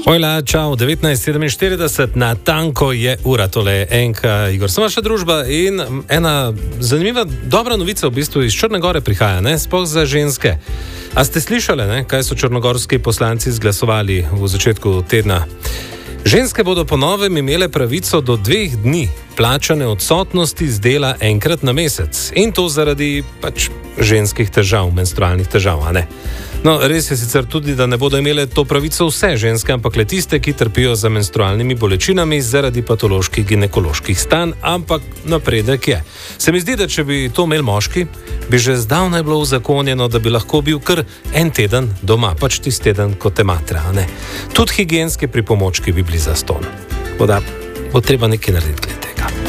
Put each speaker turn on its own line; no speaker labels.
Ojla, čau, 19:47, na tanko je ura, tole je Enka, Igor, sem vaša družba in ena zanimiva, dobra novica v bistvu iz Črne Gore prihaja, sploh za ženske. A ste slišali, kaj so črnogorski poslanci izglasovali v začetku tedna? Ženske bodo po novem imele pravico do 2 dni plačane odsotnosti z dela enkrat na mesec. In to zaradi ženskih težav, menstrualnih težav, a ne? No, res je sicer tudi, da ne bodo imele to pravico vse ženske, ampak le tiste, ki trpijo za menstrualnimi bolečinami zaradi patoloških ginekoloških stanj, ampak napredek je. Se mi zdi, da če bi to imeli moški, bi že zdavnaj bilo uzakonjeno, da bi lahko bil kar en teden doma, tisti teden, ko te matra, a ne? Tudi higienski pripomočki bi bili zastonj. Bo treba nekaj narediti, glede.